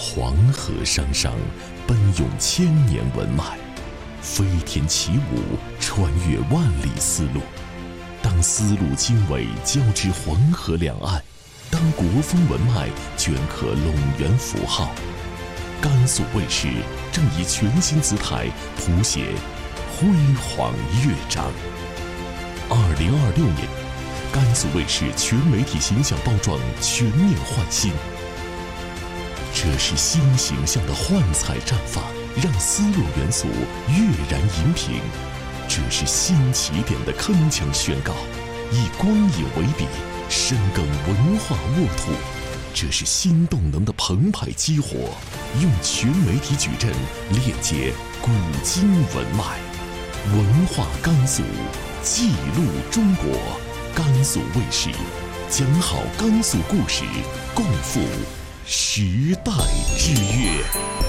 黄河汤汤，奔涌千年文脉，飞天起舞，穿越万里丝路。当丝路经纬交织黄河两岸，当国风文脉镌刻陇源符号，甘肃卫视正以全新姿态谱写辉煌乐章。2026年，甘肃卫视全媒体形象包装全面换新。这是新形象的幻彩绽放，让丝路元素跃然荧屏。这是新起点的铿锵宣告，以光影为笔，深耕文化沃土。这是新动能的澎湃激活，用全媒体矩阵链接古今文脉，文化甘肃，记录中国。甘肃卫视讲好甘肃故事，共赴时代之乐。